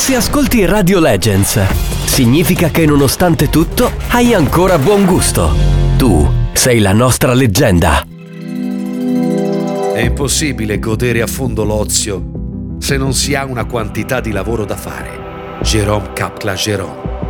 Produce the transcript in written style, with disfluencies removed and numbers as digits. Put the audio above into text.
Se ascolti Radio Legends, significa che nonostante tutto hai ancora buon gusto. Tu sei la nostra leggenda. È impossibile godere a fondo l'ozio se non si ha una quantità di lavoro da fare. Jérôme Capla-Géron.